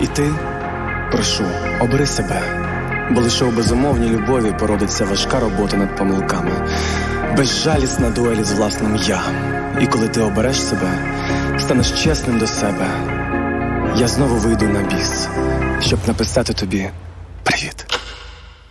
І ти, прошу, обери себе, бо лише у безумовній любові породиться важка робота над помилками, безжалісна дуель з власним «я». І коли ти обереш себе, станеш чесним до себе, я знову вийду на біс, щоб написати тобі «Привіт».